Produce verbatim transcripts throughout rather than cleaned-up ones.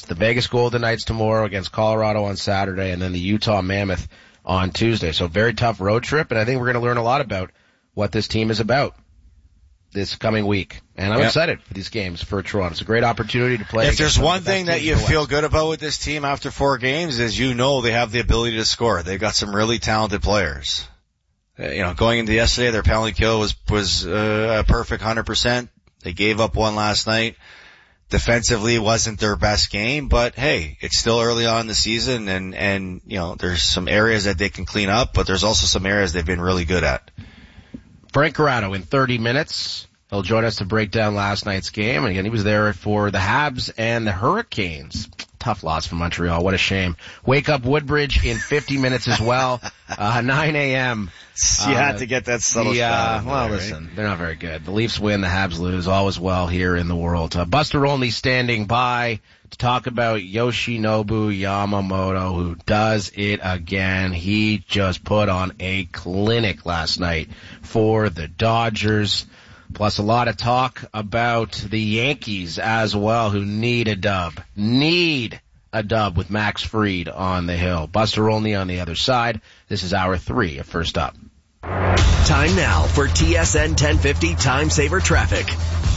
against the Vegas Golden Knights tomorrow, against Colorado on Saturday, and then the Utah Mammoth on Tuesday. So very tough road trip, and I think we're going to learn a lot about what this team is about this coming week. And I'm yep. excited for these games for Toronto. It's a great opportunity to play. If there's one thing that you feel good about with this team after four games is you know they have the ability to score. They've got some really talented players. Uh, you know, going into yesterday, their penalty kill was, was uh, a perfect one hundred percent. They gave up one last night. Defensively wasn't their best game, but hey, it's still early on in the season, and, and, you know, there's some areas that they can clean up, but there's also some areas they've been really good at. Frank Corrado in thirty minutes. He'll join us to break down last night's game. And again, he was there for the Habs and the Hurricanes. Tough loss for Montreal. What a shame. Wake Up Woodbridge in fifty minutes as well. Uh, nine a.m. You uh, had to get that subtle the, uh, shot. Well, there, listen, right? They're not very good. The Leafs win, the Habs lose. All is well here in the world. Uh, Buster Olney standing by to talk about Yoshinobu Yamamoto, who does it again. He just put on a clinic last night for the Dodgers. Plus a lot of talk about the Yankees as well, who need a dub. Need a dub with Max Fried on the hill. Buster Olney on the other side. This is hour three of First Up. Time now for T S N ten fifty Time Saver Traffic.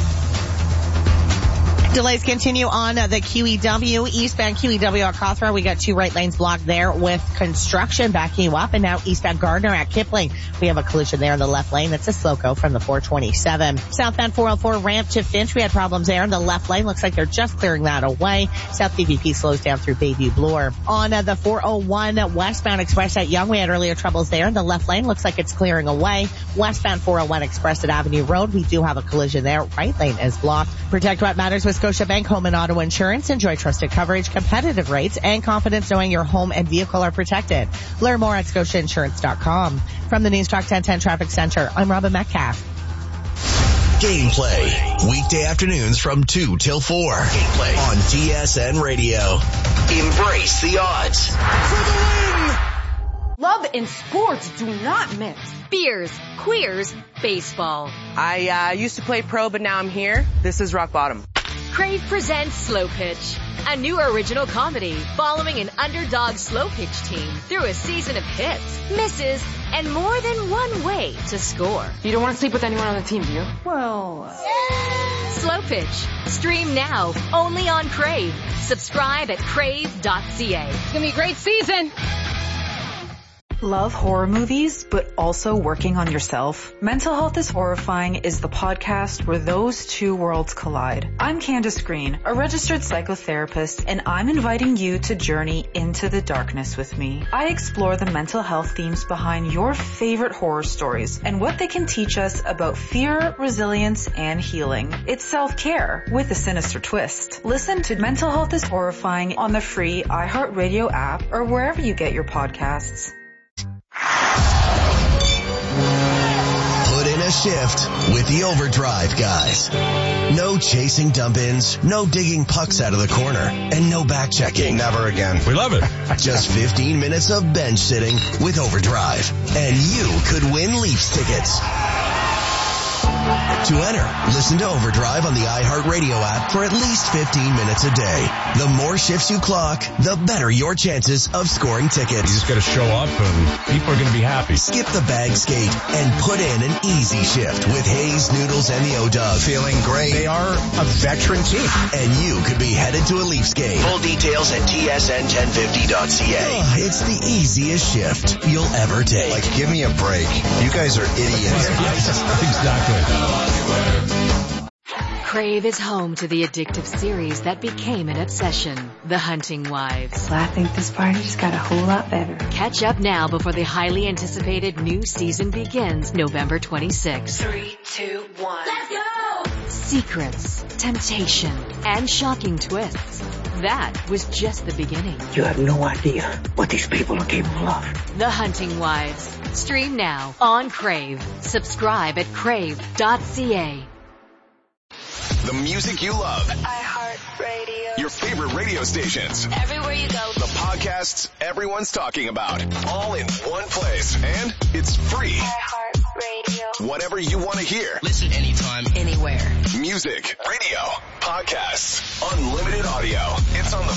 Delays continue on the Q E W, eastbound Q E W at Cawthron. We got two right lanes blocked there with construction backing you up. And now eastbound Gardner at Kipling. We have a collision there in the left lane. That's a slow go from the four twenty-seven. Southbound four oh four ramp to Finch. We had problems there in the left lane. Looks like they're just clearing that away. South P V P slows down through Bayview Bloor. On uh, the four oh one westbound express at Young, we had earlier troubles there in the left lane. Looks like it's clearing away. Westbound four oh one express at Avenue Road. We do have a collision there. Right lane is blocked. Protect what matters with Scotiabank Home and Auto Insurance. Enjoy trusted coverage, competitive rates, and confidence knowing your home and vehicle are protected. Learn more at scotia insurance dot com. From the News Talk ten ten Traffic Center, I'm Robin Metcalf. Gameplay, weekday afternoons from two till four. Gameplay on T S N Radio. Embrace the odds. For the win! Love and sports do not mix. Beers, queers, baseball. I uh, used to play pro, but now I'm here. This is rock bottom. Crave presents Slow Pitch, a new original comedy following an underdog slow pitch team through a season of hits, misses, and more than one way to score. You don't want to sleep with anyone on the team, do you? Well, yeah. Slow Pitch. Stream now, only on Crave. Subscribe at crave dot c a. It's gonna be a great season. Love horror movies, but also working on yourself? Mental Health is Horrifying is the podcast where those two worlds collide. I'm Candace Green, a registered psychotherapist, and I'm inviting you to journey into the darkness with me. I explore the mental health themes behind your favorite horror stories and what they can teach us about fear, resilience, and healing. It's self-care with a sinister twist. Listen to Mental Health is Horrifying on the free iHeartRadio app or wherever you get your podcasts. Put in a shift with the Overdrive guys. No chasing dump-ins, no digging pucks out of the corner, and no back-checking. Never again. We love it. Just fifteen minutes of bench sitting with Overdrive. And you could win Leafs tickets. To enter, listen to Overdrive on the iHeartRadio app for at least fifteen minutes a day. The more shifts you clock, the better your chances of scoring tickets. You just got to show up and people are going to be happy. Skip the bag skate and put in an easy shift with Hayes, Noodles, and the O-Dog. Feeling great. They are a veteran team. And you could be headed to a Leafs game. Full details at T S N ten fifty dot c a. Oh, it's the easiest shift you'll ever take. Like, give me a break. You guys are idiots. Exactly. Crave is home to the addictive series that became an obsession, The Hunting Wives. Well, I think this party just got a whole lot better. Catch up now before the highly anticipated new season begins November twenty-sixth. Three, two, one. Let's go! Secrets, temptation, and shocking twists. That was just the beginning. You have no idea what these people are capable of. The Hunting Wives. Stream now on Crave. Subscribe at crave dot c a. The music you love. iHeartRadio. Your favorite radio stations. Everywhere you go. The podcasts everyone's talking about. All in one place. And it's free. iHeartRadio. Whatever you want to hear. Listen anytime, anywhere. Music, radio, podcasts, unlimited audio. It's on the